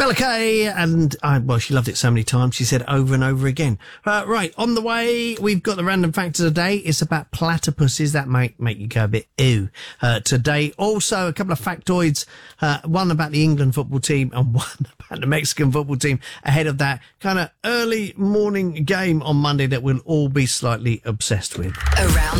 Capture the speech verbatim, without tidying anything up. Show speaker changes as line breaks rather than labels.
Stella Kay, and uh, well, she loved it so many times, she said over and over again. Uh, right, on the way, we've got the random fact of the day. It's about platypuses that might make you go a bit ew uh, today. Also, a couple of factoids, uh, one about the England football team and one about the Mexican football team ahead of that kind of early morning game on Monday that we'll all be slightly obsessed with.
Around